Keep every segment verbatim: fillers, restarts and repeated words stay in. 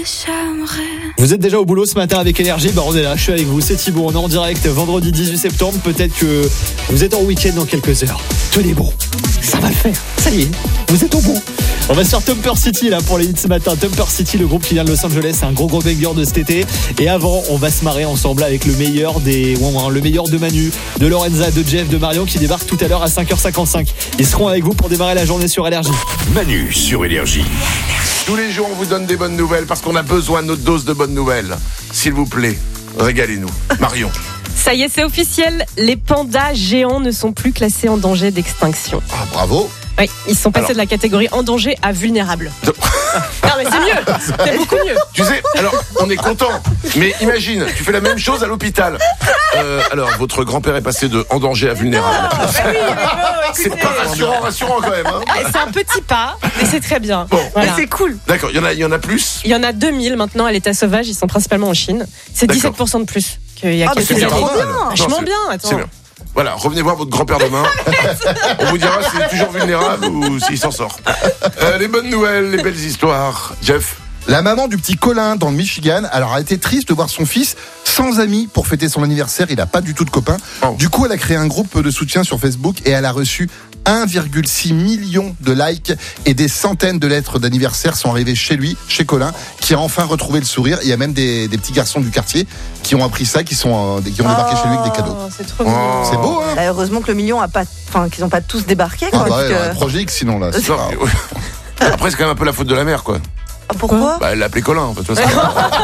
Vous êtes déjà au boulot ce matin avec Énergie, bah on est là, je suis avec vous, c'est Thibaut, on est en direct vendredi dix-huit septembre, peut-être que vous êtes en week-end dans quelques heures. Tenez bon, ça va le faire, ça y est, vous êtes au bout. On va sur Thumper City là pour les hits ce matin. Thumper City, le groupe qui vient de Los Angeles, c'est un gros gros banger de cet été. Et avant, on va se marrer ensemble avec le meilleur des, le meilleur de Manu, de Lorenza, de Jeff, de Marion qui débarquent tout à l'heure à cinq heures cinquante-cinq. Ils seront avec vous pour démarrer la journée sur Énergie. Manu sur Énergie. Tous les jours, on vous donne des bonnes nouvelles parce qu'on a besoin de notre dose de bonnes nouvelles. S'il vous plaît, régalez-nous. Marion. Ça y est, c'est officiel. Les pandas géants ne sont plus classés en danger d'extinction. Ah, bravo. Oui, ils sont passés Alors. de la catégorie en danger à vulnérable. De- Non mais c'est mieux, c'est beaucoup mieux. Tu sais, alors, on est content. Mais imagine, tu fais la même chose à l'hôpital. Euh, alors, votre grand-père est passé de en danger à vulnérable. C'est pas rassurant, rassurant quand même. Hein. C'est un petit pas, mais c'est très bien. Bon. Voilà. C'est cool. D'accord, il y en a, il y en a plus. Il y en a deux mille maintenant à l'état sauvage, ils sont principalement en Chine. C'est D'accord. dix-sept pour cent de plus qu'il y a Ah, mais quelques c'est années. trop bien. Vachement Non, c'est- bien, attends. C'est bien. Voilà, revenez voir votre grand-père demain. On vous dira s'il est toujours vulnérable ou s'il s'en sort. Euh, les bonnes nouvelles, les belles histoires. Jeff. La maman du petit Colin dans le Michigan, alors a été triste de voir son fils sans amis pour fêter son anniversaire. Il n'a pas du tout de copains. Oh. Du coup, elle a créé un groupe de soutien sur Facebook et elle a reçu un virgule six million de likes et des centaines de lettres d'anniversaire sont arrivées chez lui, chez Colin, qui a enfin retrouvé le sourire. Il y a même des, des petits garçons du quartier qui ont appris ça, qui sont euh, qui ont débarqué chez lui avec des cadeaux. Oh, c'est trop mignon. C'est beau, hein? Bah, heureusement que le million a pas, enfin qu'ils n'ont pas tous débarqué. Quoi, Ah bah parce ouais, que- un projet X sinon là. c'est Non, pas- mais, ouais. Après, c'est quand même un peu la faute de la mère, quoi. Ah, pourquoi Bah, elle l'a appelé Colin, en fait. Tu vois,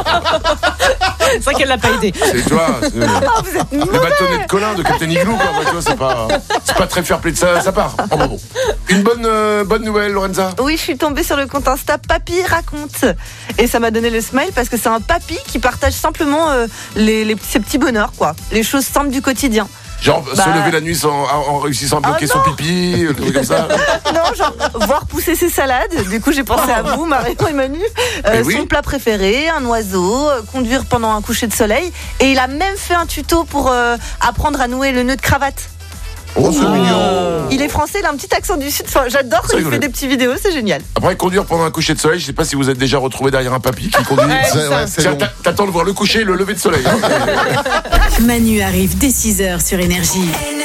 C'est vrai qu'elle l'a pas aidé. c'est, tu vois, c'est- Ah, vous êtes les bâtonnets de Colin, de Captain Igloo, quoi. Ouais, tu vois, c'est pas, c'est pas très fair play de sa, sa part. Oh, bon, bon. Une bonne, euh, bonne nouvelle, Lorenza. Oui, je suis tombée sur le compte Insta Papy raconte et ça m'a donné le smile parce que c'est un papy qui partage simplement euh, les, les, ses petits bonheurs, quoi, les choses simples du quotidien. Genre, Bah. se lever la nuit sans, en, en réussissant à bloquer Ah, son pipi, euh, truc comme ça. Non, genre voir pousser ses salades. Du coup, j'ai pensé à vous, Marion et Manu. Euh, Mais oui. Son plat préféré, un oiseau, euh, conduire pendant un coucher de soleil. Et il a même fait un tuto pour euh, apprendre à nouer le nœud de cravate. Oh, c'est mignon. Il est français, il a un petit accent du sud. Enfin, j'adore quand C'est il rigolo. fait des petites vidéos, c'est génial. Après, conduire pendant un coucher de soleil, je sais pas si vous êtes déjà retrouvé derrière un papy qui conduit. Ouais, C'est- ouais, c'est Tiens, long. t'a- T'attends de voir le coucher et le lever de soleil. Manu arrive dès six heures sur Énergie.